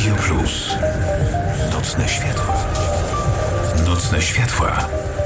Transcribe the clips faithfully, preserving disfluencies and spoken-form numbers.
Radio Plus. Nocne światła. Nocne światła.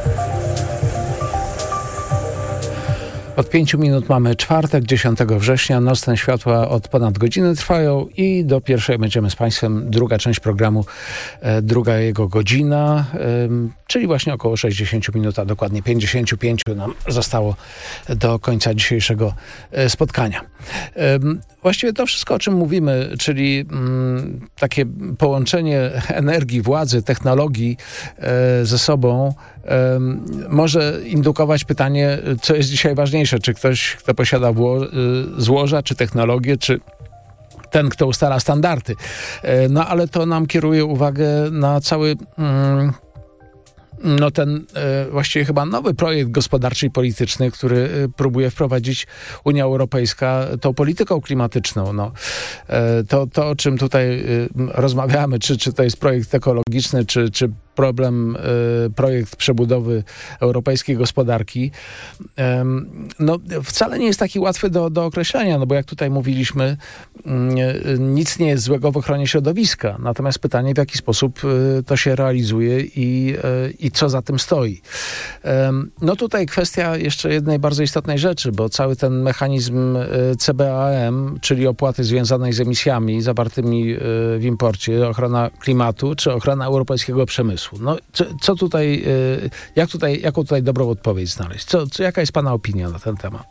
Od pięciu minut mamy czwartek, dziesiątego września. Nocne światła od ponad godziny trwają i do pierwszej będziemy z Państwem. Druga część programu, e, druga jego godzina, e, czyli właśnie około sześćdziesiąt minut, a dokładnie pięćdziesiąt pięć nam zostało do końca dzisiejszego e, spotkania. E, właściwie to wszystko, o czym mówimy, czyli m, takie połączenie energii, władzy, technologii e, ze sobą, e, może indukować pytanie, co jest dzisiaj ważniejsze. Czy ktoś, kto posiada wło- złoża, czy technologię, czy ten, kto ustala standardy. No ale to nam kieruje uwagę na cały mm, no ten e, właściwie chyba nowy projekt gospodarczy i polityczny, który e, próbuje wprowadzić Unia Europejska tą polityką klimatyczną. No, e, to, to, o czym tutaj e, rozmawiamy, czy, czy to jest projekt ekologiczny, czy, czy problem, e, projekt przebudowy europejskiej gospodarki, e, no wcale nie jest taki łatwy do, do określenia, no bo jak tutaj mówiliśmy, e, nic nie jest złego w ochronie środowiska. Natomiast pytanie, w jaki sposób e, to się realizuje i, e, i co za tym stoi. No tutaj kwestia jeszcze jednej bardzo istotnej rzeczy, bo cały ten mechanizm C B A M, czyli opłaty związanej z emisjami zawartymi w imporcie, ochrona klimatu, czy ochrona europejskiego przemysłu. No co, co tutaj, jak tutaj, jaką tutaj dobrą odpowiedź znaleźć? Co, co, jaka jest Pana opinia na ten temat?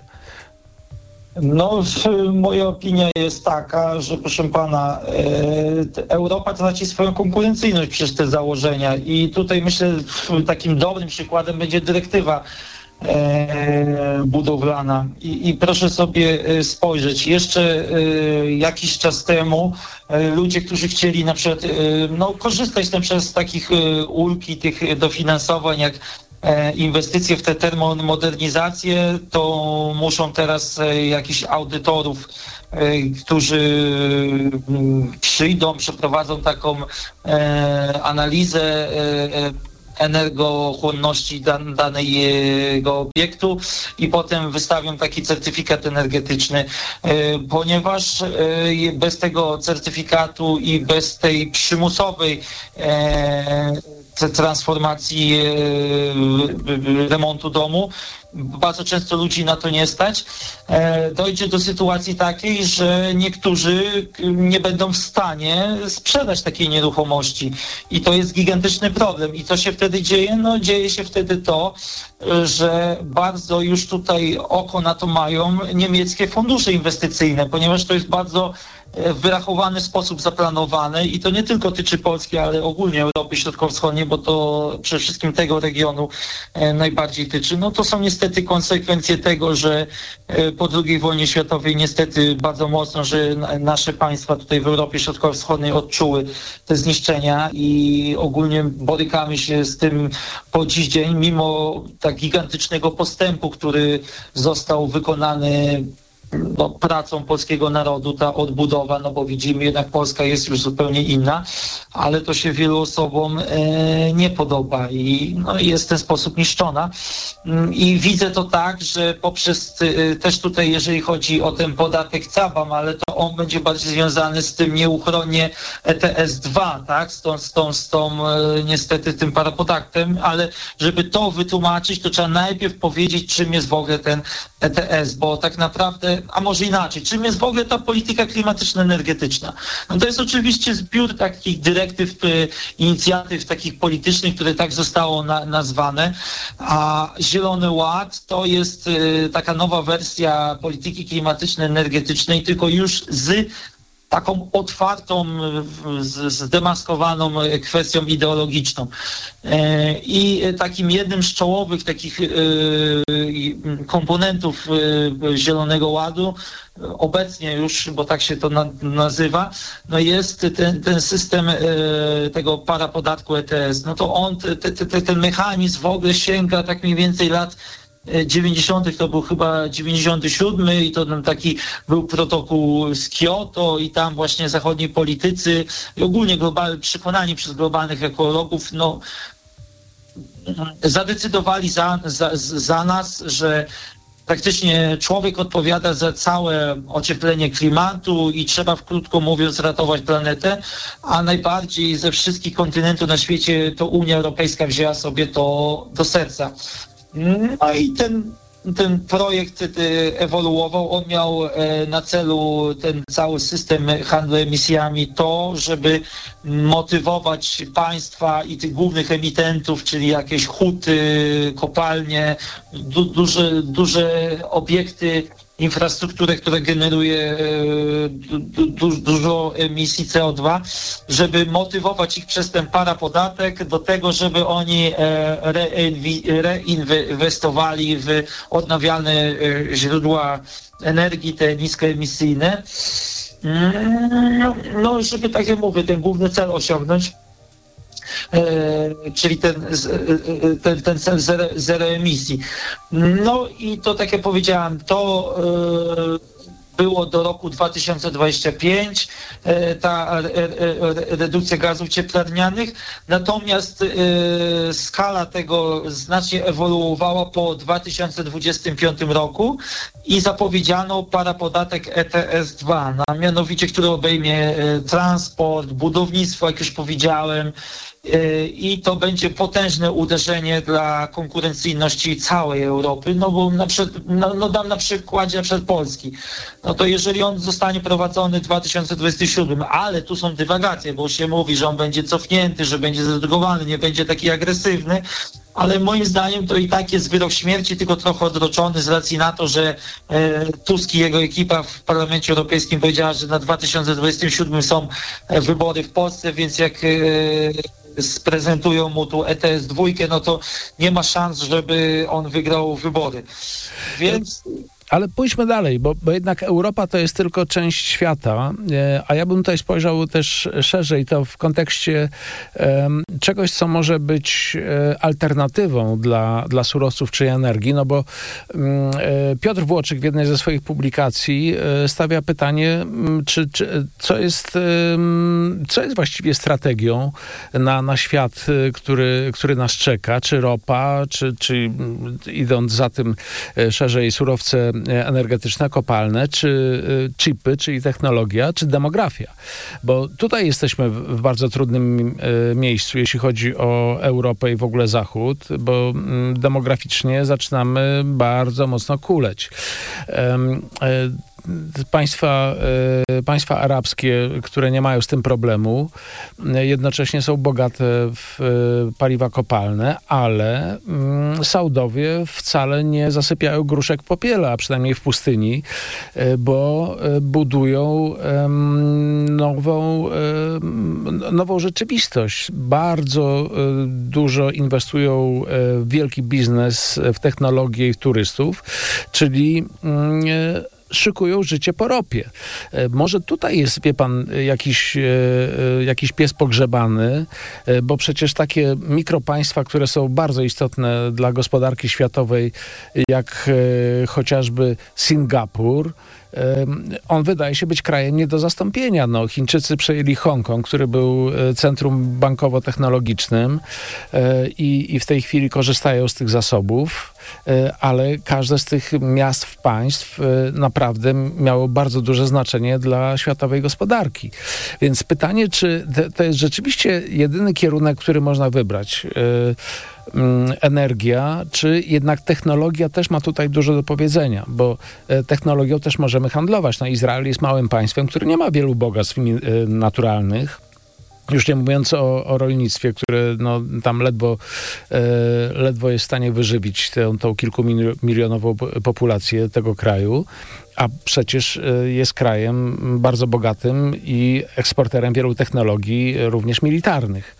No, moja opinia jest taka, że proszę pana, e, Europa traci swoją konkurencyjność przez te założenia i tutaj myślę, takim dobrym przykładem będzie dyrektywa e, budowlana. I, I proszę sobie spojrzeć, jeszcze e, jakiś czas temu e, ludzie, którzy chcieli na przykład e, no, korzystać na przykład z takich e, ulg i tych dofinansowań, jak inwestycje w te termomodernizacje, to muszą teraz jakichś audytorów, którzy przyjdą, przeprowadzą taką analizę energochłonności dan, danego obiektu i potem wystawią taki certyfikat energetyczny, ponieważ bez tego certyfikatu i bez tej przymusowej transformacji remontu domu, bardzo często ludzi na to nie stać, dojdzie do sytuacji takiej, że niektórzy nie będą w stanie sprzedać takiej nieruchomości i to jest gigantyczny problem. I co się wtedy dzieje? No dzieje się wtedy to, że bardzo już tutaj oko na to mają niemieckie fundusze inwestycyjne, ponieważ to jest bardzo w wyrachowany sposób zaplanowane i to nie tylko tyczy Polski, ale ogólnie Europy Środkowo-Wschodniej, bo to przede wszystkim tego regionu e, najbardziej tyczy. No to są niestety konsekwencje tego, że e, po drugiej wojnie światowej niestety bardzo mocno, że nasze państwa tutaj w Europie Środkowo-Wschodniej odczuły te zniszczenia i ogólnie borykamy się z tym po dziś dzień, mimo tak gigantycznego postępu, który został wykonany no, pracą polskiego narodu, ta odbudowa, no bo widzimy jednak Polska jest już zupełnie inna, ale to się wielu osobom e, nie podoba i no, jest w ten sposób niszczona. I widzę to tak, że poprzez e, też tutaj, jeżeli chodzi o ten podatek C A B A M, ale to on będzie bardziej związany z tym nieuchronnie E T S dwa, tak, z tą, z tą, z tą e, niestety tym parapodatkiem, ale żeby to wytłumaczyć, to trzeba najpierw powiedzieć, czym jest w ogóle ten E T S, bo tak naprawdę, a może inaczej, czym jest w ogóle ta polityka klimatyczno-energetyczna? No to jest oczywiście zbiór takich dyrektyw, inicjatyw takich politycznych, które tak zostało na, nazwane, a Zielony Ład to jest y, taka nowa wersja polityki klimatyczno-energetycznej, tylko już z taką otwartą, zdemaskowaną kwestią ideologiczną. I takim jednym z czołowych takich komponentów Zielonego Ładu obecnie już, bo tak się to na, nazywa, no jest ten, ten system tego parapodatku E T S. No to on, te, te, ten mechanizm w ogóle sięga tak mniej więcej lat dziewięćdziesiątych, to był chyba dziewięćdziesiąty siódmy i to tam taki był protokół z Kioto i tam właśnie zachodni politycy i ogólnie global, przekonani przez globalnych ekologów, no zadecydowali za, za, za nas, że praktycznie człowiek odpowiada za całe ocieplenie klimatu i trzeba, krótko mówiąc, ratować planetę, a najbardziej ze wszystkich kontynentów na świecie to Unia Europejska wzięła sobie to do serca. No i ten Ten projekt ewoluował, on miał na celu ten cały system handlu emisjami to, żeby motywować państwa i tych głównych emitentów, czyli jakieś huty, kopalnie, du- duże, duże obiekty, infrastrukturę, która generuje du- du- dużo emisji C O dwa, żeby motywować ich przez ten parapodatek do tego, żeby oni reinwi- reinwestowali w odnawialne źródła energii, te niskoemisyjne. No, no żeby, tak jak mówię, ten główny cel osiągnąć, czyli ten, ten, ten cel zero, zero emisji. No i to, tak jak powiedziałem, to było do roku dwa tysiące dwudziestego piątego, ta redukcja gazów cieplarnianych, natomiast skala tego znacznie ewoluowała po dwa tysiące dwudziestym piątym roku i zapowiedziano parapodatek E T S dwa, no, mianowicie, który obejmie transport, budownictwo, jak już powiedziałem, i to będzie potężne uderzenie dla konkurencyjności całej Europy, no bo na przykład, no, no dam na przykładzie na przykład Polski, no to jeżeli on zostanie prowadzony w dwa tysiące dwudziestym siódmym, ale tu są dywagacje, bo się mówi, że on będzie cofnięty, że będzie zredukowany, nie będzie taki agresywny, ale moim zdaniem to i tak jest wyrok śmierci, tylko trochę odroczony z racji na to, że e, Tusk i jego ekipa w Parlamencie Europejskim powiedziała, że na dwa tysiące dwudziestym siódmym są wybory w Polsce, więc jak e, sprezentują mu tu E T S dwa, no to nie ma szans, żeby on wygrał wybory. Więc... Ale pójdźmy dalej, bo, bo jednak Europa to jest tylko część świata, a ja bym tutaj spojrzał też szerzej, to w kontekście um, czegoś, co może być alternatywą dla, dla surowców czy energii, no bo um, Piotr Włoczyk w jednej ze swoich publikacji stawia pytanie, czy, czy, co, jest, um, co jest właściwie strategią na, na świat, który, który nas czeka, czy ropa, czy, czy idąc za tym szerzej surowce energetyczne, kopalne, czy chipy, czyli technologia, czy demografia. Bo tutaj jesteśmy w, w bardzo trudnym e, miejscu, jeśli chodzi o Europę i w ogóle Zachód, bo m, demograficznie zaczynamy bardzo mocno kuleć. E, e, Państwa, e, państwa arabskie, które nie mają z tym problemu, e, jednocześnie są bogate w e, paliwa kopalne, ale mm, Saudowie wcale nie zasypiają gruszek popiela, a przynajmniej w pustyni, e, bo e, budują e, nową, e, nową rzeczywistość. Bardzo e, dużo inwestują e, w wielki biznes, w technologię i w turystów, czyli e, szykują życie po ropie. Może tutaj jest, wie pan, jakiś, jakiś pies pogrzebany, bo przecież takie mikropaństwa, które są bardzo istotne dla gospodarki światowej, jak chociażby Singapur, on wydaje się być krajem nie do zastąpienia. No, Chińczycy przejęli Hongkong, który był centrum bankowo-technologicznym i, i w tej chwili korzystają z tych zasobów, ale każde z tych miast, państw naprawdę miało bardzo duże znaczenie dla światowej gospodarki. Więc pytanie, czy to jest rzeczywiście jedyny kierunek, który można wybrać? Energia, czy jednak technologia też ma tutaj dużo do powiedzenia, bo technologią też możemy handlować. No, Izrael jest małym państwem, które nie ma wielu bogactw naturalnych. Już nie mówiąc o, o rolnictwie, które no, tam ledwo, e, ledwo jest w stanie wyżywić tę, tą kilkumilionową populację tego kraju, a przecież jest krajem bardzo bogatym i eksporterem wielu technologii, również militarnych.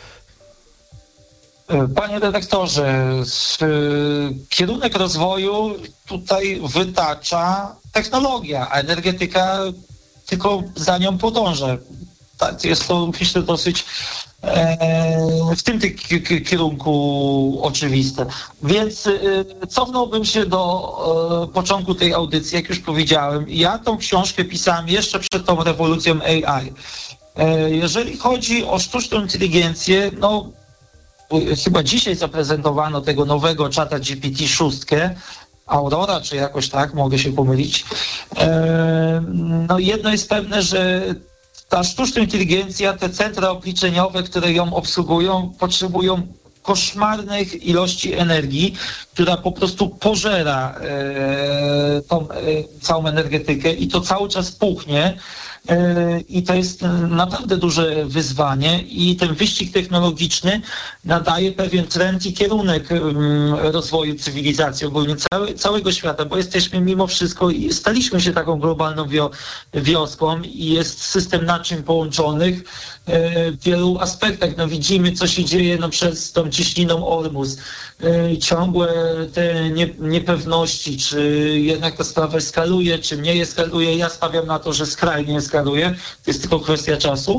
Panie redaktorze, kierunek rozwoju tutaj wytacza technologia, a energetyka tylko za nią podąża. Tak, jest to, myślę, dosyć e, w tym ty- k- kierunku oczywiste. Więc e, cofnąłbym się do e, początku tej audycji, jak już powiedziałem. Ja tą książkę pisałem jeszcze przed tą rewolucją A I. E, jeżeli chodzi o sztuczną inteligencję, no chyba dzisiaj zaprezentowano tego nowego czata G P T sześć, Aurora, czy jakoś tak, mogę się pomylić. E, no jedno jest pewne, że ta sztuczna inteligencja, te centra obliczeniowe, które ją obsługują, potrzebują koszmarnych ilości energii, która po prostu pożera e, tą e, całą energetykę i to cały czas puchnie. I to jest naprawdę duże wyzwanie i ten wyścig technologiczny nadaje pewien trend i kierunek rozwoju cywilizacji ogólnie całe, całego świata, bo jesteśmy mimo wszystko, staliśmy się taką globalną wio, wioską i jest system naczyń połączonych w wielu aspektach. No widzimy, co się dzieje no, przez tą cieśniną Ormus. Ciągłe te nie, niepewności, czy jednak ta sprawa eskaluje, czy nie eskaluje. Ja stawiam na to, że skrajnie eskaluje. To jest tylko kwestia czasu.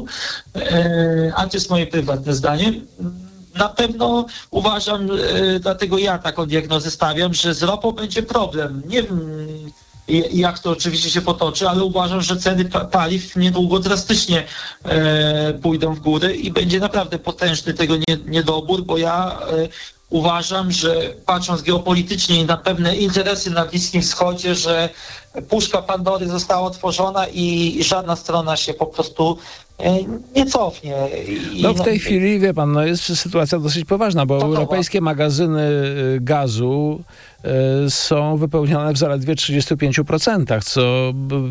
A to jest moje prywatne zdanie. Na pewno uważam, dlatego ja taką diagnozę stawiam, że z ropą będzie problem. Nie wiem, jak to oczywiście się potoczy, ale uważam, że ceny paliw niedługo drastycznie e, pójdą w górę i będzie naprawdę potężny tego nie, niedobór, bo ja e, uważam, że patrząc geopolitycznie na pewne interesy na Bliskim Wschodzie, że puszka Pandory została otworzona i żadna strona się po prostu nie cofnie. I no w tej chwili, wie pan, no jest sytuacja dosyć poważna, bo europejskie magazyny gazu y, są wypełnione w zaledwie trzydzieści pięć procent, co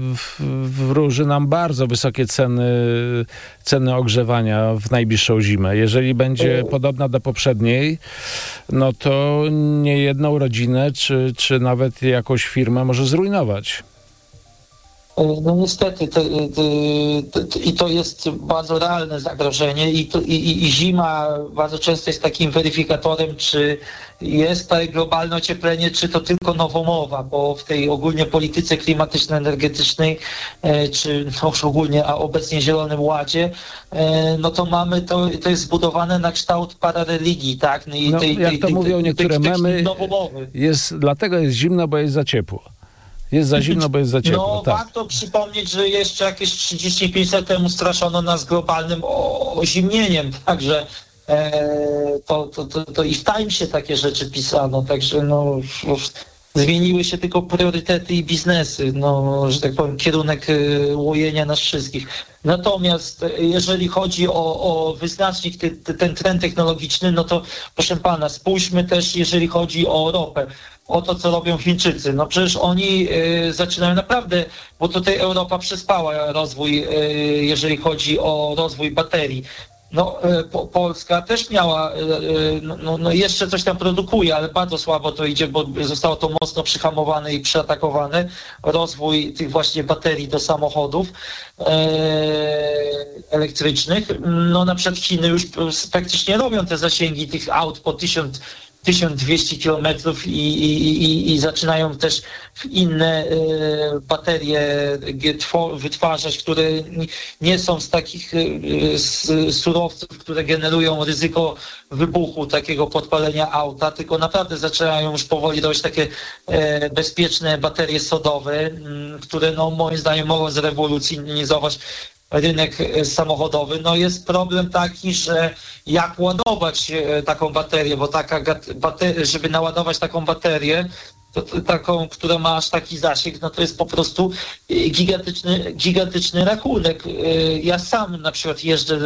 wróży nam bardzo wysokie ceny, ceny ogrzewania w najbliższą zimę. Jeżeli będzie y- podobna do poprzedniej, no to niejedną rodzinę, czy, czy nawet jakąś firmę może zrujnować. No niestety to, to, to, i to jest bardzo realne zagrożenie i, to, i, i zima bardzo często jest takim weryfikatorem, czy jest to globalne ocieplenie, czy to tylko nowomowa, bo w tej ogólnie polityce klimatyczno-energetycznej, czy no już ogólnie, a obecnie Zielonym Ładzie, no to mamy, to, to jest zbudowane na kształt parareligii, tak? No, i no, tej, jak tej, to tej, mówią tej, niektóre tej, memy, jest, dlatego jest zimno, bo jest za ciepło. Jest za zimno, bo jest za ciepło. No tak. Warto przypomnieć, że jeszcze jakieś trzydzieści pięć lat temu straszono nas globalnym ozimnieniem, także e, to, to, to, to i w Timesie takie rzeczy pisano, także no zmieniły się tylko priorytety i biznesy, no, że tak powiem, kierunek łojenia nas wszystkich. Natomiast jeżeli chodzi o, o wyznacznik, ty, ty, ten trend technologiczny, no to proszę pana, spójrzmy też, jeżeli chodzi o ropę, o to, co robią Chińczycy. No przecież oni y, zaczynają naprawdę, bo tutaj Europa przespała rozwój, y, jeżeli chodzi o rozwój baterii. No, po, Polska też miała, no, no jeszcze coś tam produkuje, ale bardzo słabo to idzie, bo zostało to mocno przyhamowane i przeatakowane. Rozwój tych właśnie baterii do samochodów e, elektrycznych. No na przykład Chiny już praktycznie robią te zasięgi tych aut po tysiąc tysiąc dwieście kilometrów i, i, i, i zaczynają też inne y, baterie wytwarzać, które nie są z takich y, z surowców, które generują ryzyko wybuchu, takiego podpalenia auta, tylko naprawdę zaczynają już powoli robić takie y, bezpieczne baterie sodowe, y, które no, moim zdaniem mogą zrewolucjonizować rynek samochodowy. No jest problem taki, że jak ładować taką baterię, bo taka bateria, żeby naładować taką baterię, to, to, taką, która ma aż taki zasięg, no to jest po prostu gigantyczny, gigantyczny rachunek. Ja sam na przykład jeżdżę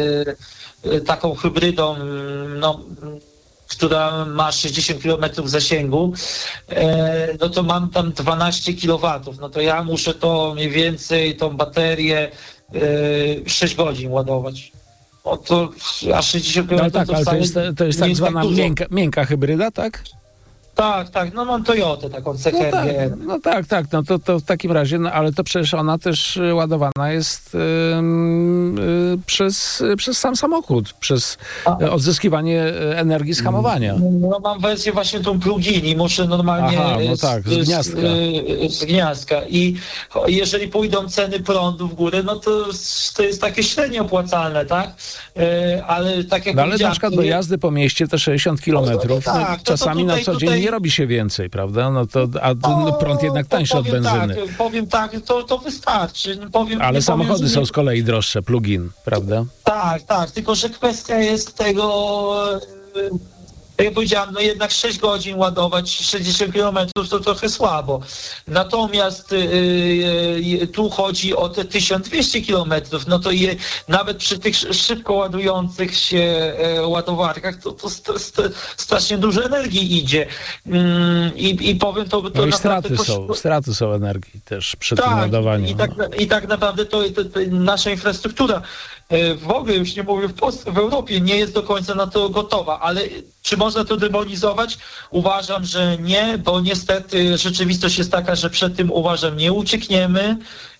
taką hybrydą, no, która ma sześćdziesiąt kilometrów zasięgu, no to mam tam dwanaście kilowatów. No to ja muszę to mniej więcej, tą baterię sześć godzin ładować. O to aż sześćdziesiąt kilometrów. No tak, ale to jest, to jest tak zwana tak miękka, miękka hybryda, tak? Tak, tak, no mam Toyotę taką C H R G. No tak, no tak, tak, no to, to w takim razie, no ale to przecież ona też ładowana jest yy, yy, przez, przez sam samochód, przez A. odzyskiwanie energii z hamowania. No mam wersję właśnie tą plug-in i muszę normalnie Aha, no tak, z, z gniazdka. Z, z gniazdka. I jeżeli pójdą ceny prądu w górę, no to, to jest takie średnio opłacalne, tak? Yy, ale tak jak no, ale na przykład do jazdy po mieście te sześćdziesiąt kilometrów, no, tak, no, czasami to tutaj, na co dzień tutaj... nie robi się więcej, prawda? No to, a no, prąd jednak tańszy od benzyny. Tak, powiem tak, to, to wystarczy. Powiem, ale samochody powiem, są z kolei droższe, plug-in, prawda? Tak, tak, tylko że kwestia jest tego, tak jak powiedziałem, no jednak sześć godzin ładować sześćdziesiąt kilometrów to trochę słabo. Natomiast yy, tu chodzi o te tysiąc dwieście kilometrów, no to je, nawet przy tych szybko ładujących się e, ładowarkach to, to st- st- strasznie dużo energii idzie. Ym, i, I powiem to... to no i straty to, są, straty są energii też przy tak, tym ładowaniu. I tak, i tak naprawdę to, to, to nasza infrastruktura w ogóle, już nie mówię w Polsce, w Europie nie jest do końca na to gotowa, ale czy można to demonizować? Uważam, że nie, bo niestety rzeczywistość jest taka, że przed tym uważam nie uciekniemy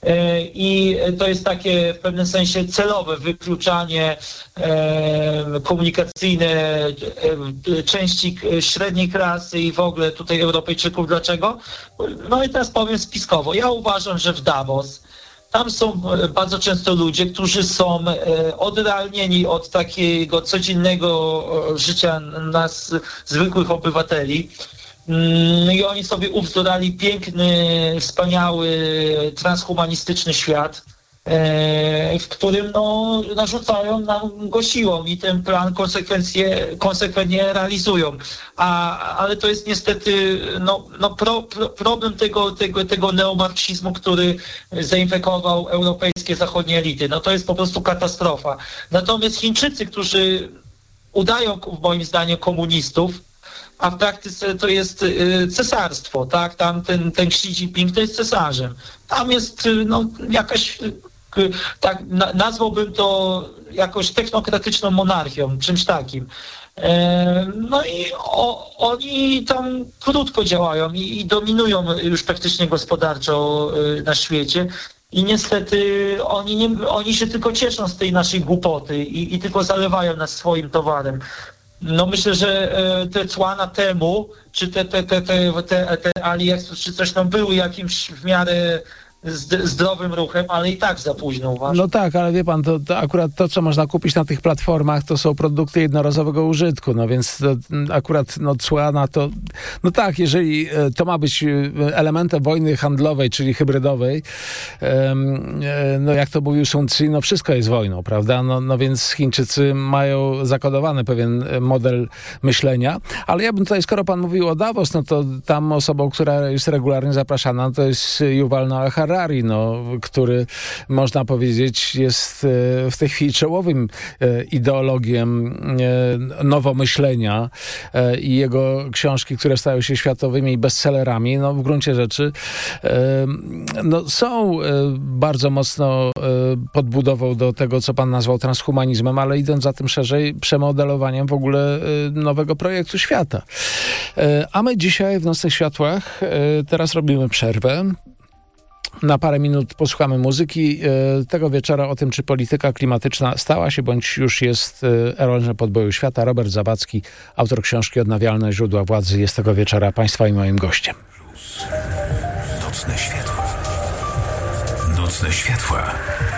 i to jest takie w pewnym sensie celowe wykluczanie komunikacyjne części średniej klasy i w ogóle tutaj Europejczyków. Dlaczego? No i teraz powiem spiskowo. Ja uważam, że w Davos tam są bardzo często ludzie, którzy są odrealnieni od takiego codziennego życia nas, zwykłych obywateli. I oni sobie ubzdurali piękny, wspaniały, transhumanistyczny świat, w którym no, narzucają nam go siłą i ten plan konsekwencje, konsekwentnie realizują. A, ale to jest niestety no, no pro, pro, problem tego, tego, tego neomarksizmu, który zainfekował europejskie zachodnie elity. No to jest po prostu katastrofa. Natomiast Chińczycy, którzy udają moim zdaniem komunistów, a w praktyce to jest cesarstwo, tak? Tam ten, ten Xi Jinping to jest cesarzem. Tam jest no, jakaś, tak nazwałbym to jakoś technokratyczną monarchią, czymś takim. No i o, oni tam krótko działają i, i dominują już praktycznie gospodarczo na świecie. I niestety oni, nie, oni się tylko cieszą z tej naszej głupoty i, i tylko zalewają nas swoim towarem. No myślę, że te cła na temu, czy te, te, te, te, te, te AliExpress, czy coś tam były jakimś w miarę zdrowym ruchem, ale i tak za późno, uważam. No tak, ale wie pan, to, to akurat to, co można kupić na tych platformach, to są produkty jednorazowego użytku, no więc to, akurat no cła na to, no tak, jeżeli to ma być elementem wojny handlowej, czyli hybrydowej, no jak to mówił Sun Tzu, no wszystko jest wojną, prawda? No, no więc Chińczycy mają zakodowany pewien model myślenia, ale ja bym tutaj, skoro pan mówił o Davos, no to tam osobą, która jest regularnie zapraszana, to jest Yuval Noah Harari, no, który można powiedzieć jest w tej chwili czołowym ideologiem nowomyślenia i jego książki, które stają się światowymi bestsellerami, no w gruncie rzeczy no, są bardzo mocno podbudową do tego, co pan nazwał transhumanizmem, ale idąc za tym szerzej, przemodelowaniem w ogóle nowego projektu świata. A my dzisiaj w Nocnych Światłach teraz robimy przerwę. Na parę minut posłuchamy muzyki. Tego wieczora o tym, czy polityka klimatyczna stała się, bądź już jest orężem podboju świata. Robert Zawadzki, autor książki Odnawialne źródła władzy, jest tego wieczora państwa i moim gościem. Nocne światła. Nocne światła.